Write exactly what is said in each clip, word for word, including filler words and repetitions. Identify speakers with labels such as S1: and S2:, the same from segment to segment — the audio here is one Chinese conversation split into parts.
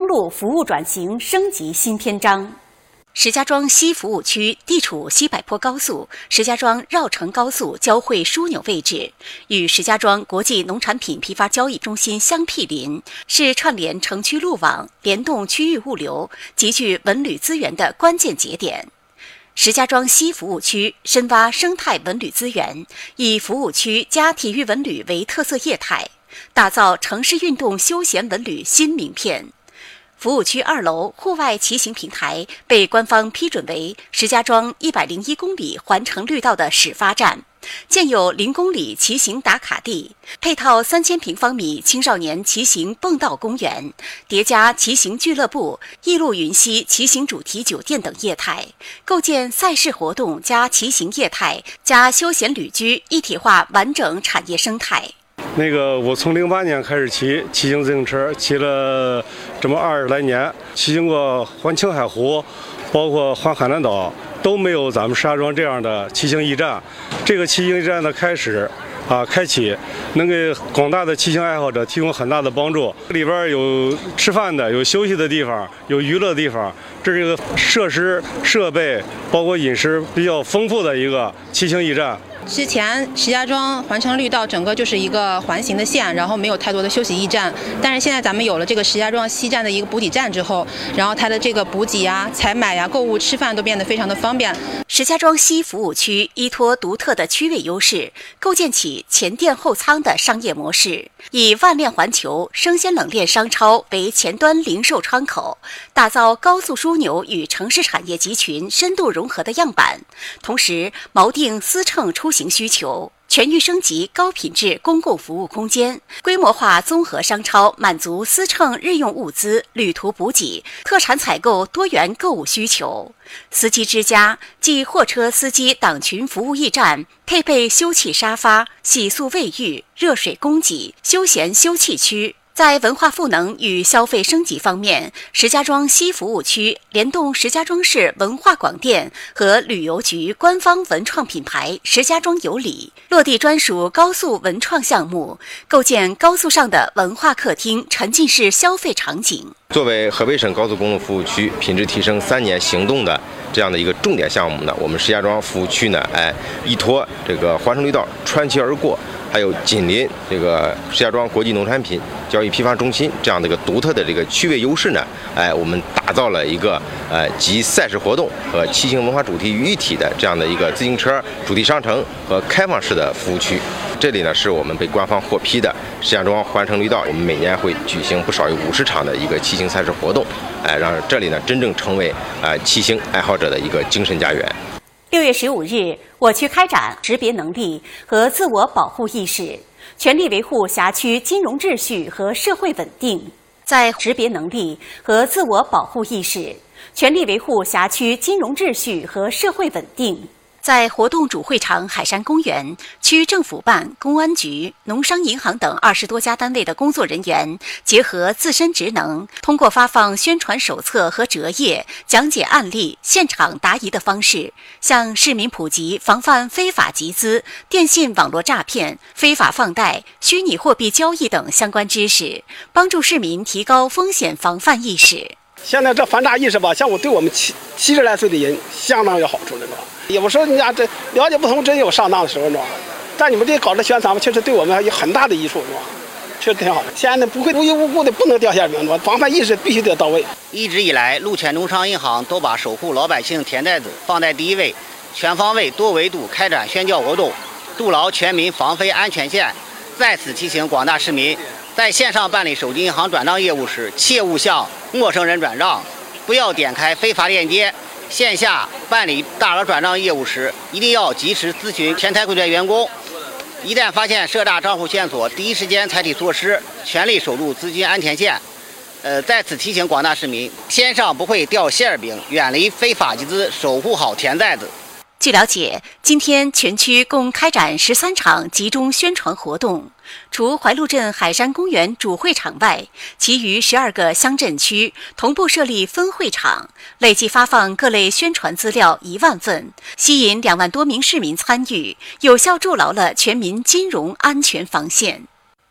S1: 路服务转型升级新篇章。石家庄西服务区地处西柏坡高速、石家庄绕城高速交汇枢纽位置，与石家庄国际农产品批发交易中心相毗邻，是串联城区路网、联动区域物流、集聚文旅资源的关键节点。石家庄西服务区深挖生态文旅资源，以服务区加体育文旅为特色业态，打造城市运动休闲文旅新名片。服务区二楼户外骑行平台被官方批准为石家庄一百零一公里环城绿道的始发站，建有零公里骑行打卡地，配套三千平方米青少年骑行蹦道公园，叠加骑行俱乐部、艺路云溪骑行主题酒店等业态，构建赛事活动加骑行业态加休闲旅居一体化完整产业生态。
S2: 那个，我从零八年开始骑骑行自行车，骑了这么二十来年，骑行过环青海湖，包括环海南岛，都没有咱们石家庄这样的骑行驿站。这个骑行驿站的开始啊，开启能给广大的骑行爱好者提供很大的帮助。里边有吃饭的，有休息的地方，有娱乐的地方，这是一个设施设备包括饮食比较丰富的一个骑行驿站。
S3: 之前石家庄环城绿道整个就是一个环形的线，然后没有太多的休息驿站。但是现在咱们有了这个石家庄西站的一个补给站之后，然后它的这个补给呀、采买呀、购物、吃饭都变得非常的方便。
S1: 石家庄西服务区依托独特的区位优势，构建起前店后仓的商业模式，以万链环球生鲜冷链商超为前端零售窗口，打造高速枢纽与城市产业集群深度融合的样板，同时锚定司乘出行需求，全域升级高品质公共服务空间，规模化综合商超满足司乘日用物资、旅途补给、特产采购多元购物需求。司机之家即货车司机党群服务驿站，配备休憩沙发、洗漱卫浴、热水供给、休闲休憩区。在文化赋能与消费升级方面，石家庄西服务区联动石家庄市文化广电和旅游局官方文创品牌石家庄有礼，落地专属高速文创项目，构建高速上的文化客厅沉浸式消费场景。
S4: 作为河北省高速公路服务区品质提升三年行动的这样的一个重点项目呢，我们石家庄服务区呢，哎，依托这个环城绿道穿旗而过，还有紧邻这个石家庄国际农产品交易批发中心这样的一个独特的这个区位优势呢，哎，我们打造了一个呃集赛事活动和骑行文化主题于一体的这样的一个自行车主题商城和开放式的服务区。这里呢是我们被官方获批的石家庄环城绿道，我们每年会举行不少于五十场的一个骑行赛事活动，哎，让这里呢真正成为呃骑行爱好者的一个精神家园。
S1: 六月十五日，我区开展识别能力和自我保护意识，全力维护辖区金融秩序和社会稳定。在识别能力和自我保护意识，全力维护辖区金融秩序和社会稳定。在活动主会场海山公园，区政府办、公安局、农商银行等二十多家单位的工作人员结合自身职能，通过发放宣传手册和折页、讲解案例、现场答疑的方式，向市民普及防范非法集资、电信网络诈骗、非法放贷、虚拟货币交易等相关知识，帮助市民提高风险防范意识。
S5: 现在这防诈意识吧，像我对我们七七十来岁的人相当有好处了，是吧？有时候人家这了解不同，真有上当的时候，是吧？但你们这搞这宣传吧，确实对我们有很大的益处，是吧？确实挺好的。现在呢，不会无缘无故的不能掉馅饼，是吧？防范意识必须得到位。
S6: 一直以来，陆前农商银行都把守护老百姓钱袋子放在第一位，全方位、多维度开展宣教活动，筑牢全民防非安全线。在此提醒广大市民，在线上办理手机银行转账业务时，切勿向陌生人转账，不要点开非法链接。线下办理大额转账业务时，一定要及时咨询前台柜台员工。一旦发现涉诈账户线索，第一时间采取措施，全力守住资金安全线。呃，在此提醒广大市民，天上不会掉馅饼，远离非法集资，守护好钱袋子。
S1: 据了解，今天全区共开展十三场集中宣传活动，除怀路镇海山公园主会场外，其余十二个乡镇区同步设立分会场，累计发放各类宣传资料一万份，吸引两万多名市民参与，有效筑牢了全民金融安全防线。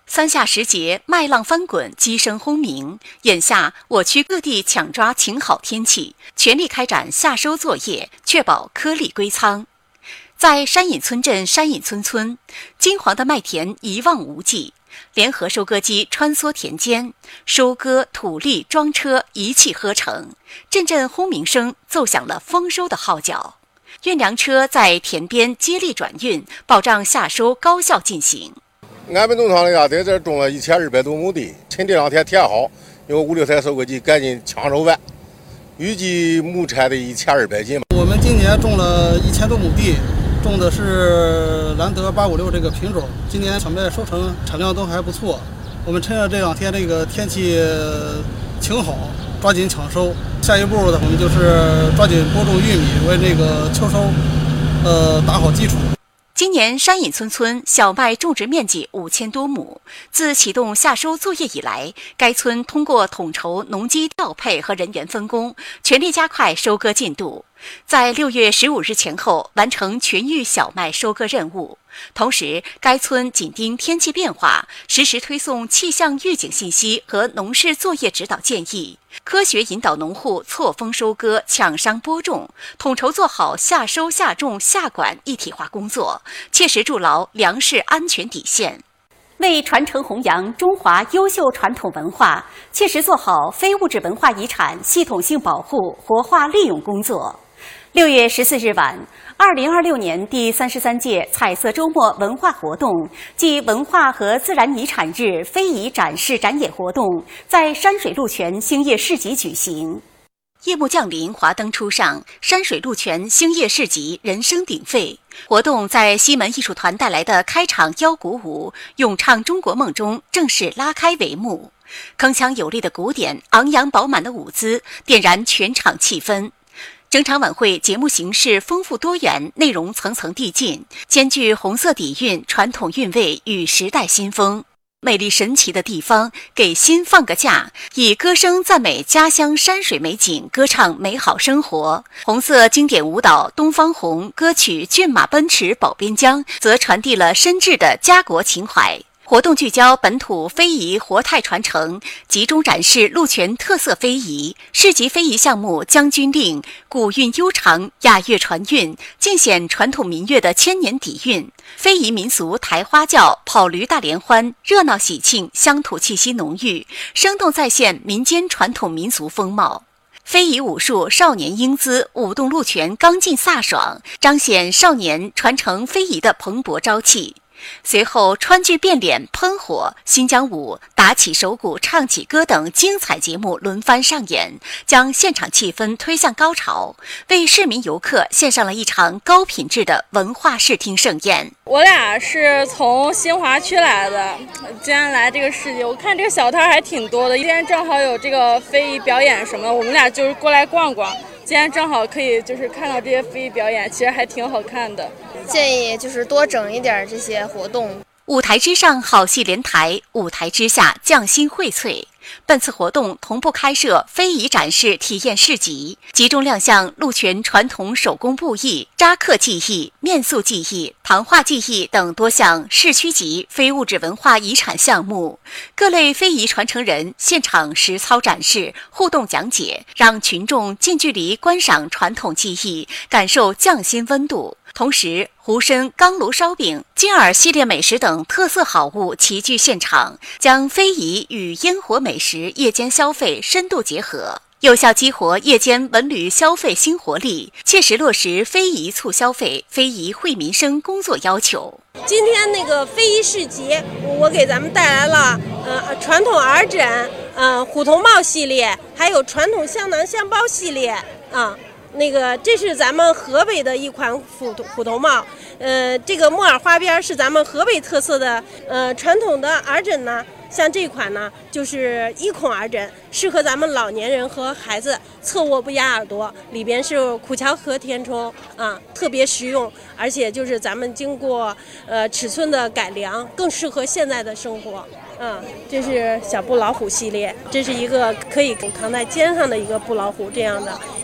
S1: 三下时节，麦浪翻滚，鸡声轰鸣。眼下，我区各地抢抓晴好天气，全力开展夏收作业，确保颗粒归仓。在山隐村镇山隐村村，金黄的麦田一望无际，联合收割机穿梭田间，收割、土粒、装车一气呵成，阵阵轰鸣声奏响了丰收的号角。运粮车在田边接力转运，保障夏收高效进行。
S7: 俺们农场里啊，在这种了一千二百多亩地，趁这两天天好，用五六台收割机赶紧抢收完，预计亩产的一千二百斤。
S8: 我们今年种了一千多亩地，种的是兰德八五六这个品种，今年小麦收成产量都还不错。我们趁着这两天这个天气晴好，抓紧抢收。下一步呢，我们就是抓紧播种玉米，为这个秋收，呃，打好基础。
S1: 今年山隐村村小麦种植面积五千多亩。自启动夏收作业以来，该村通过统筹农机调配和人员分工，全力加快收割进度，在六月十五日前后完成全域小麦收割任务。同时，该村紧盯天气变化，实时推送气象预警信息和农事作业指导建议，科学引导农户错峰收割、抢商播种，统筹做好夏收、夏种、夏管一体化工作，切实筑牢粮食安全底线。为传承弘扬中华优秀传统文化，切实做好非物质文化遗产系统性保护、活化利用工作。六月十四日晚，二零二六年第三十三届彩色周末文化活动暨文化和自然遗产日非遗展示展演活动在山水鹿泉兴业市集举行。夜幕降临，华灯初上，山水鹿泉兴业市集人声鼎沸。活动在西门艺术团带来的开场腰鼓舞、咏唱中国梦中正式拉开帷幕。铿锵有力的鼓点，昂扬饱满的舞姿，点燃全场气氛。整场晚会节目形式丰富多元，内容层层递进，兼具红色底蕴、传统韵味与时代新风。美丽神奇的地方，给心放个假，以歌声赞美家乡山水美景，歌唱美好生活。红色经典舞蹈《东方红》歌曲《骏马奔驰保边疆》则传递了深挚的家国情怀。活动聚焦本土非遗活态传承，集中展示鹿泉特色非遗。市集非遗项目《将军令》古韵悠长，雅乐传韵，尽显传统民乐的千年底蕴。非遗民俗抬花轿、跑驴大联欢，热闹喜庆，乡土气息浓郁，生动再现民间传统民俗风貌。非遗武术少年英姿，舞动鹿泉刚劲飒爽，彰显少年传承非遗的蓬勃朝气。随后，川剧变脸、喷火、新疆舞、打起手鼓、唱起歌等精彩节目轮番上演，将现场气氛推向高潮，为市民游客献上了一场高品质的文化视听盛宴。
S9: 我俩是从新华区来的，今天来这个市集，我看这个小摊还挺多的。今天正好有这个非遗表演什么的，我们俩就是过来逛逛。今天正好可以就是看到这些非遗表演，其实还挺好看的。
S10: 建议就是多整一点这些活动。
S1: 舞台之上好戏连台，舞台之下匠心荟萃。本次活动同步开设非遗展示体验市集，集中亮相鹿泉传统手工布艺、扎刻技艺、面塑技艺、糖画技艺等多项市区级非物质文化遗产项目。各类非遗传承人现场实操展示、互动讲解，让群众近距离观赏传统技艺，感受匠心温度。同时，壶参、钢炉烧饼、金耳系列美食等特色好物齐聚现场，将非遗与烟火美食夜间消费深度结合，有效激活夜间文旅消费新活力，切实落实非遗促消费、非遗惠民生工作要求。
S11: 今天那个非遗市集，我给咱们带来了呃传统耳枕、呃虎头帽系列，还有传统香囊香包系列啊。呃那个，这是咱们河北的一款虎头虎头帽，呃，这个木耳花边是咱们河北特色的，呃，传统的耳枕呢，像这款呢，就是一孔耳枕，适合咱们老年人和孩子侧卧不压耳朵，里边是苦荞和填充啊，特别实用，而且就是咱们经过呃尺寸的改良，更适合现在的生活。嗯，这是小布老虎系列，这是一个可以扛在肩上的一个布老虎这样的，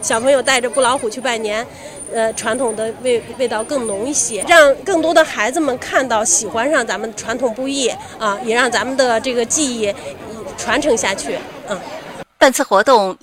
S11: 小朋友带着布老虎去拜年，呃，传统的味味道更浓一些，让更多的孩子们看到，喜欢上咱们传统布艺啊，也让咱们的这个技艺传承下去。嗯，
S1: 本次活动